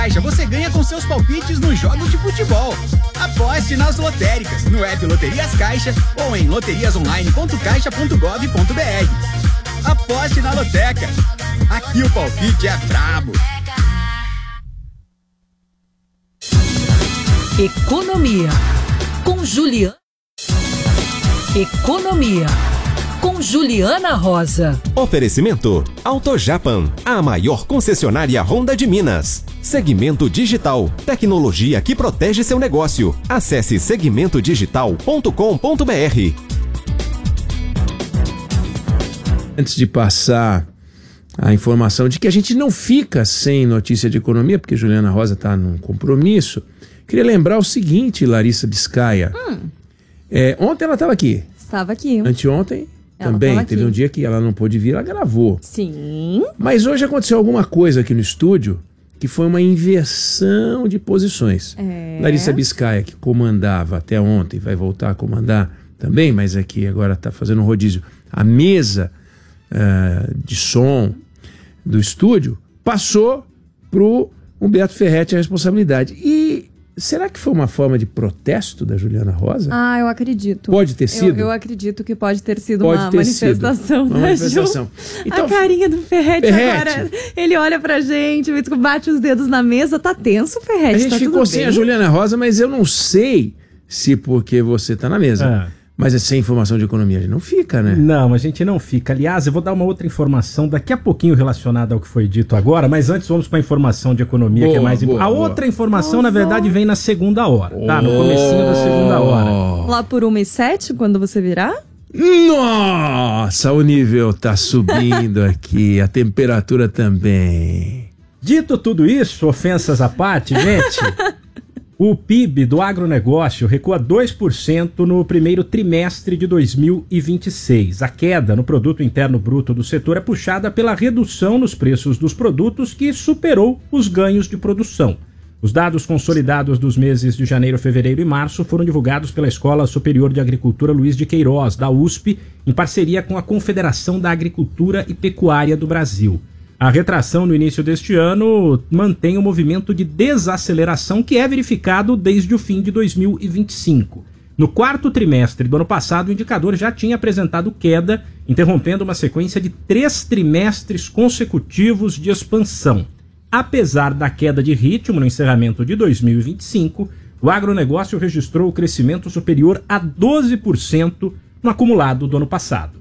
Caixa você ganha com seus palpites nos jogos de futebol. Aposte nas lotéricas, no app Loterias Caixa ou em loteriasonline.caixa.gov.br. Aposte na loteca. Aqui o palpite é brabo. Economia com Juliana. Economia com Juliana Rosa. Oferecimento AutoJapan, a maior concessionária Honda de Minas. Segmento Digital, tecnologia que protege seu negócio. Acesse segmentodigital.com.br. Antes de passar a informação de que a gente não fica sem notícia de economia, porque Juliana Rosa está num compromisso, queria lembrar o seguinte, Larissa Biscaia. Ontem ela estava aqui. Estava aqui. Anteontem ela também. Teve um dia que ela não pôde vir, ela gravou. Sim. Mas hoje aconteceu alguma coisa aqui no estúdio que foi uma inversão de posições. Larissa Biscaia, que comandava até ontem, vai voltar a comandar também, mas aqui agora está fazendo um rodízio. A mesa de som do estúdio passou para o Humberto Ferretti a responsabilidade. E será que foi uma forma de protesto da Juliana Rosa? Eu acredito. Pode ter sido? Eu acredito que pode ter sido uma manifestação da Ju. Então, a carinha do Ferretti agora, ele olha pra gente, bate os dedos na mesa, tá tenso, Ferretti. A gente ficou sem a Juliana Rosa, mas eu não sei se porque você tá na mesa. Mas sem informação de economia a gente não fica, né? Não, a gente não fica. Aliás, eu vou dar uma outra informação daqui a pouquinho relacionada ao que foi dito agora, mas antes vamos para a informação de economia, que é mais importante. A outra informação, na verdade, vem na segunda hora, tá? No comecinho da segunda hora. Lá por 1h07, quando você virar? Nossa, o nível tá subindo aqui, a temperatura também. Dito tudo isso, ofensas à parte, gente... O PIB do agronegócio recua 2% no primeiro trimestre de 2026. A queda no produto interno bruto do setor é puxada pela redução nos preços dos produtos que superou os ganhos de produção. Os dados consolidados dos meses de janeiro, fevereiro e março foram divulgados pela Escola Superior de Agricultura Luiz de Queiroz, da USP, em parceria com a Confederação da Agricultura e Pecuária do Brasil. A retração no início deste ano mantém o movimento de desaceleração que é verificado desde o fim de 2025. No quarto trimestre do ano passado, o indicador já tinha apresentado queda, interrompendo uma sequência de 3 trimestres consecutivos de expansão. Apesar da queda de ritmo no encerramento de 2025, o agronegócio registrou o crescimento superior a 12% no acumulado do ano passado.